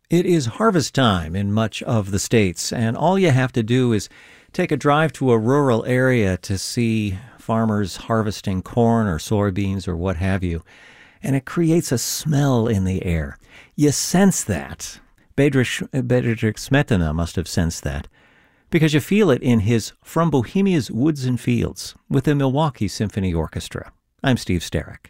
It is harvest time in much of the States, and all you have to do is take a drive to a rural area to see farmers harvesting corn or soybeans or what have you, and it creates a smell in the air. You sense that. Bedřich Smetana must have sensed that, because you feel it in his From Bohemia's Woods and Fields with the Milwaukee Symphony Orchestra. I'm Steve Sterrick.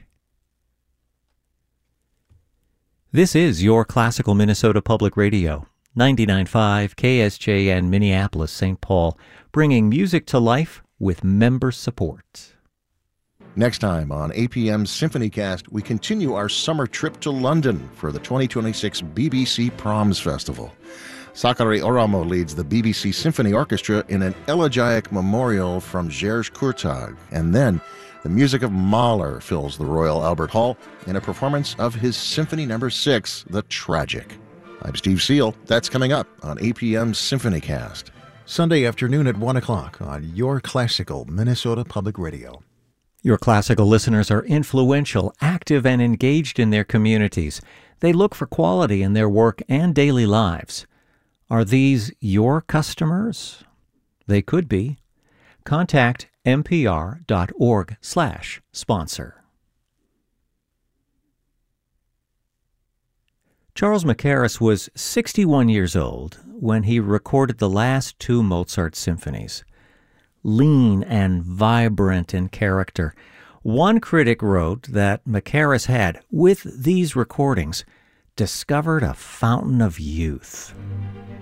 This is your classical Minnesota Public Radio, 99.5 KSJN Minneapolis, St. Paul, bringing music to life with member support. Next time on APM SymphonyCast, we continue our summer trip to London for the 2026 BBC Proms Festival. Sakari Oramo leads the BBC Symphony Orchestra in an elegiac memorial from Jerzy Kurtag, and then the music of Mahler fills the Royal Albert Hall in a performance of his Symphony No. 6, The Tragic. I'm Steve Seal. That's coming up on APM SymphonyCast. Sunday afternoon at 1 o'clock on your classical Minnesota Public Radio. Your classical listeners are influential, active, and engaged in their communities. They look for quality in their work and daily lives. Are these your customers? They could be. Contact npr.org/sponsor. Charles Mackerras was 61 years old when he recorded the last two Mozart symphonies. Lean and vibrant in character, one critic wrote that Mackerras had, with these recordings, discovered a fountain of youth.